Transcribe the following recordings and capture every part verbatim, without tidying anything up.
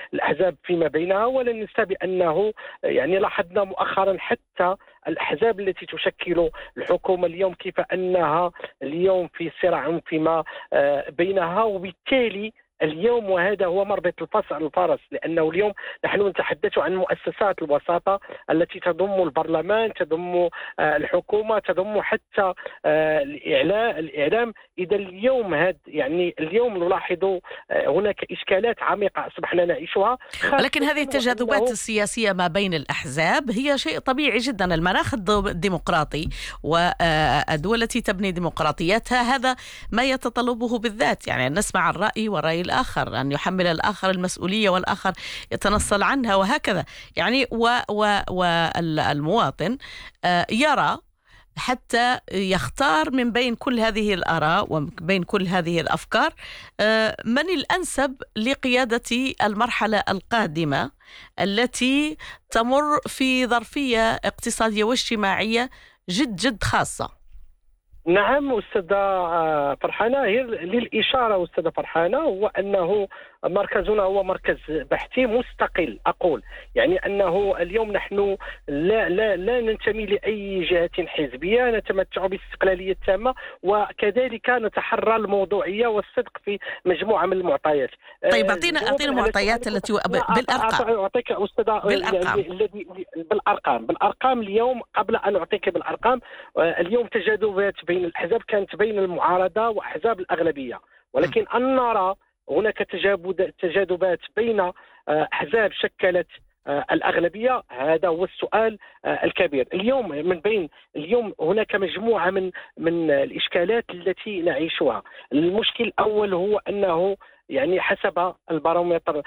الأحزاب فيما بينها. ولا ننسى بأنه يعني لاحظنا مؤخرا حتى الأحزاب التي تشكل الحكومة اليوم كيف أنها اليوم في صراع فيما بينها، وبالتالي اليوم وهذا هو مربط الفرس الفرس، لأنه اليوم نحن نتحدث عن مؤسسات الوساطة التي تضم البرلمان، تضم الحكومة، تضم حتى الإعلام الإعلام إذا اليوم هذا يعني اليوم نلاحظ هناك إشكالات عميقة أصبحنا نعيشها. ولكن هذه التجاذبات السياسية ما بين الأحزاب هي شيء طبيعي جدا. المناخ الديمقراطي والدول التي تبني ديمقراطيتها هذا ما يتطلبه بالذات، يعني نسمع الرأي والرأي الآخر، أن يحمل الآخر المسؤولية والآخر يتنصل عنها وهكذا يعني. والمواطن يرى حتى يختار من بين كل هذه الآراء ومن بين كل هذه الأفكار من الأنسب لقيادة المرحلة القادمة التي تمر في ظرفية اقتصادية واجتماعية جد جد خاصة. نعم أستاذة فرحانة، هي للإشارة أستاذة فرحانة هو أنه مركزنا هو مركز بحثي مستقل أقول، يعني أنه اليوم نحن لا, لا, لا ننتمي لأي جهة حزبية، نتمتع باستقلالية تامة، وكذلك نتحرى الموضوعية والصدق في مجموعة من المعطيات. طيب أعطينا أعطينا المعطيات التي بالأرقام. أعطيك أستاذة بالأرقام. بالأرقام بالأرقام اليوم قبل أن أعطيك بالأرقام، اليوم تجاذبات بين الأحزاب كانت بين المعارضة وأحزاب الأغلبية، ولكن أن نرى هناك تجاذبات بين أحزاب شكلت الأغلبية، هذا هو السؤال الكبير اليوم. من بين اليوم هناك مجموعة من من الإشكالات التي نعيشها. المشكل الأول هو أنه يعني حسب البارومتر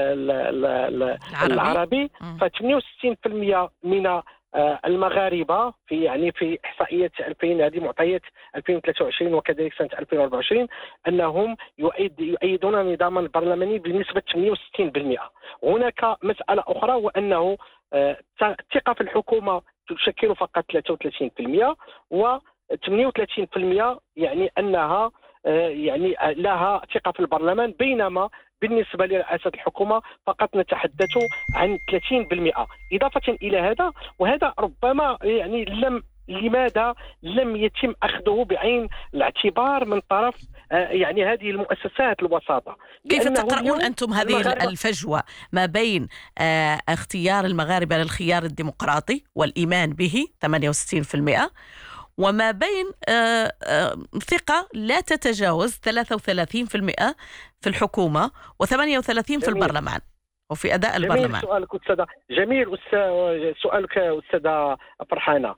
العربي ف ثمانية وستين بالمئة من المغاربة في يعني في إحصائيات ألفين، هذه معطيات ألفين وثلاثة وعشرين وكذلك سنة ألفين وأربعة وعشرين، أنهم يؤيد يؤيدون النظام البرلماني بنسبة ثمانية وستين بالمئة. هناك مسألة أخرى وأنه الثقة في الحكومة تشكل فقط ثلاثة وثلاثين بالمئة، و ثمانية وثلاثين بالمئة يعني أنها يعني لها ثقة في البرلمان، بينما بالنسبة لرئاسة الحكومة فقط نتحدث عن ثلاثين بالمئة. إضافة إلى هذا، وهذا ربما يعني لم لماذا لم يتم أخذه بعين الاعتبار من طرف يعني هذه المؤسسات الوساطة؟ كيف تقرؤون أنتم هذه الفجوة ما بين اختيار المغاربة للخيار الديمقراطي والإيمان به ثمانية وستين بالمئة وما بين آآ آآ ثقة لا تتجاوز ثلاثة وثلاثين بالمئة في الحكومة وثمانية وثلاثين في البرلمان وفي أداء جميل البرلمان؟ سؤالك أستاذة، جميل سؤالك أستاذة فرحانة.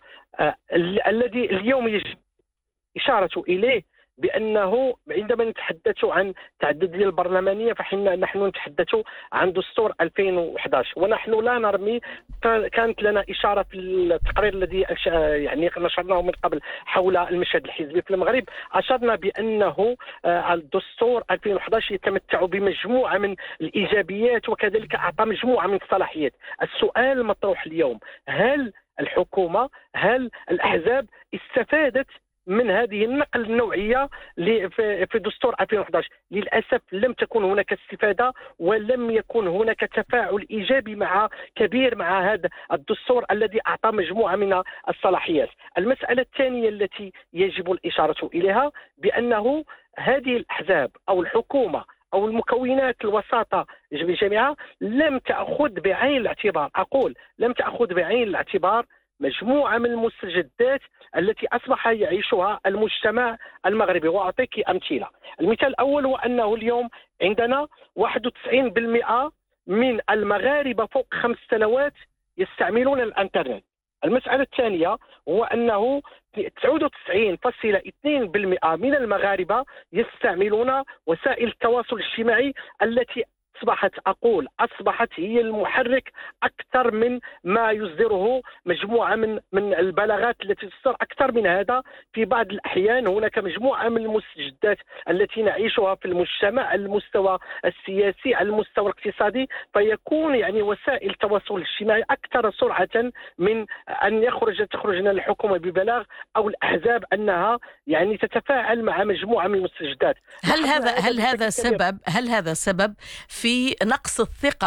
الذي اليوم يجب إشارة إليه بأنه عندما نتحدث عن تعددية البرلمانية فحنا نحن نتحدث عن دستور ألفين وأحد عشر، ونحن لا نرمي. كانت لنا إشارة في التقرير الذي يعني نشرناه من قبل حول المشهد الحزبي في المغرب، أشرنا بأنه الدستور ألفين وأحد عشر يتمتع بمجموعة من الإيجابيات وكذلك أعطى مجموعة من الصلاحيات. السؤال المطروح اليوم، هل الحكومة هل الأحزاب استفادت من هذه النقل النوعية في دستور ألفين وأحد عشر؟ للأسف لم تكن هناك استفادة ولم يكن هناك تفاعل إيجابي مع كبير مع هذا الدستور الذي أعطى مجموعة من الصلاحيات. المسألة الثانية التي يجب الإشارة إليها بأنه هذه الأحزاب أو الحكومة أو المكونات الوساطة بجميعها لم تأخذ بعين الاعتبار، أقول لم تأخذ بعين الاعتبار مجموعة من المستجدات التي أصبح يعيشها المجتمع المغربي. وأعطيك أمثلة. المثال الأول هو أنه اليوم عندنا واحد وتسعين بالمئة من المغاربة فوق خمس سنوات يستعملون الإنترنت. المسألة الثانية هو أنه تسعة وتسعين فاصلة اثنين بالمئة من المغاربة يستعملون وسائل التواصل الاجتماعي التي أصبحت أقول أصبحت هي المحرك أكثر من ما يصدره مجموعة من من البلاغات التي تصدر. أكثر من هذا، في بعض الأحيان هناك مجموعة من المستجدات التي نعيشها في المجتمع على المستوى السياسي على المستوى الاقتصادي، فيكون يعني وسائل التواصل الاجتماعي أكثر سرعة من أن يخرج تخرجنا الحكومة ببلاغ أو الأحزاب أنها يعني تتفاعل مع مجموعة من المستجدات. هل هذا هل هذا سبب هل هذا سبب في نقص الثقة